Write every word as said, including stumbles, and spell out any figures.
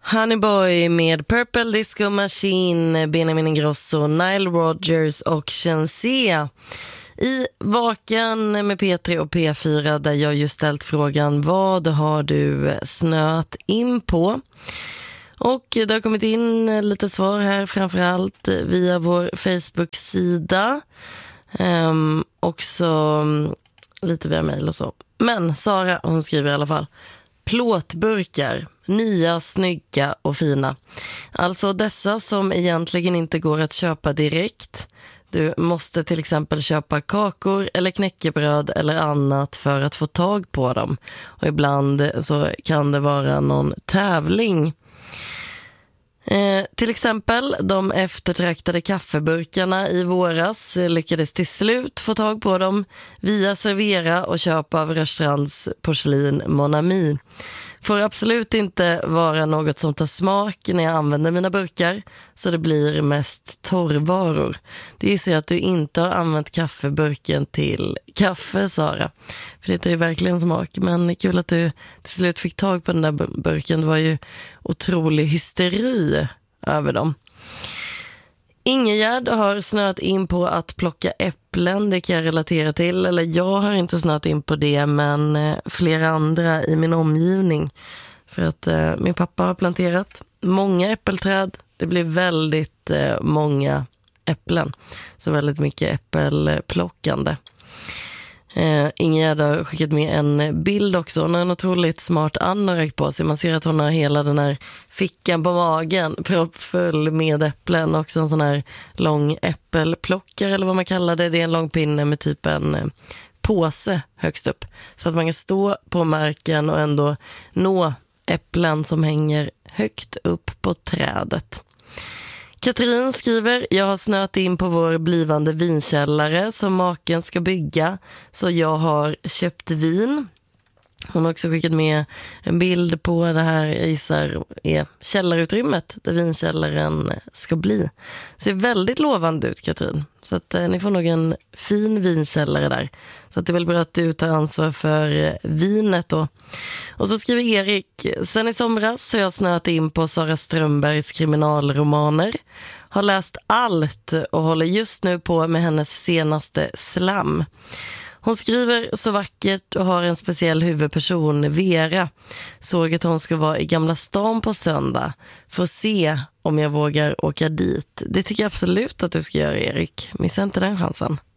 Honeyboy med Purple Disco Machine, Benjamin Ingrosso, Nile Rodgers och Shenseea i Vaken med P tre och P fyra, där jag just ställt frågan: vad har du snöat in på? Och det har kommit in lite svar här, framförallt via vår Facebook-sida, um, också lite via mejl och så. Men Sara, hon skriver i alla fall: plåtburkar, nya, snygga och fina. Alltså dessa som egentligen inte går att köpa direkt. Du måste till exempel köpa kakor eller knäckebröd eller annat för att få tag på dem. Och ibland så kan det vara någon tävling. Eh, till exempel de eftertraktade kaffeburkarna i våras lyckades till slut få tag på dem via Servera och köpa av Rörstrands porslin Mon Ami. Får absolut inte vara något som tar smak när jag använder mina burkar, så det blir mest torrvaror. Det är så att du inte har använt kaffeburken till kaffe, Sara. För det är ju verkligen smak. Men kul att du till slut fick tag på den där burken. Det var ju otrolig hysteri över dem. Ingegärd har snöat in på att plocka äpplen, det kan jag relatera till. Eller jag har inte snöat in på det, men flera andra i min omgivning. För att eh, min pappa har planterat många äppelträd. Det blir väldigt eh, många äpplen. Så väldigt mycket äppelplockande. Eh, Ingegärd har skickat med en bild också. Hon har en otroligt smart anorak på sig. Man ser att hon har hela den här fickan på magen proppfull med äpplen. Också en sån här lång äppelplockare eller vad man kallar det. Det är en lång pinne med typ en eh, påse högst upp. Så att man kan stå på marken och ändå nå äpplen som hänger högt upp på trädet. Katrin skriver: jag har snöat in på vår blivande vinkällare som maken ska bygga, så jag har köpt vin. Hon har också skickat med en bild på det här, jag gissar är källarutrymmet där vinkällaren ska bli. Ser väldigt lovande ut, Katrin. Så att eh, ni får nog en fin vinkällare där. Så att det är väl bra att du tar ansvar för eh, vinet då. Och så skriver Erik: sen i somras så har jag snöat in på Sara Strömbergs kriminalromaner. Har läst allt och håller just nu på med hennes senaste Slam. Hon skriver så vackert och har en speciell huvudperson, Vera. Såg att hon ska vara i Gamla stan på söndag. Får se om jag vågar åka dit. Det tycker jag absolut att du ska göra, Erik. Missa inte den chansen.